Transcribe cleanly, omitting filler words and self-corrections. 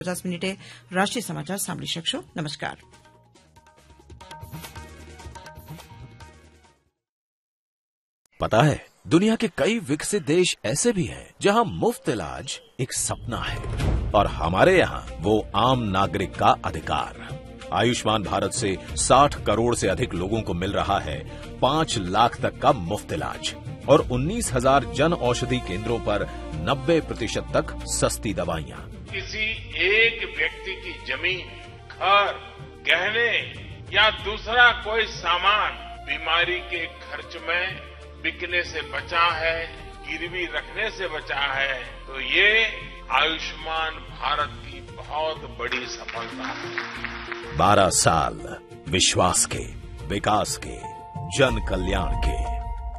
50 मिनिटे राष्ट्रीय समाचार સાંભળી શકશો। નમસ્કાર। पता है, दुनिया के कई विकसित देश ऐसे भी हैं जहां मुफ्त इलाज एक सपना है और हमारे यहाँ वो आम नागरिक का अधिकार। आयुष्मान भारत से 60 करोड़ से अधिक लोगों को मिल रहा है 5 लाख तक का मुफ्त इलाज और 19,000 जन औषधि केंद्रों पर 90% तक सस्ती दवाइयाँ। किसी एक व्यक्ति की जमीन, घर, गहने या दूसरा कोई सामान बीमारी के खर्च में बिकने से बचा है, गिरवी रखने से बचा है, तो ये आयुष्मान भारत की बहुत बड़ी सफलता है। 12 साल विश्वास के, विकास के, जन कल्याण के।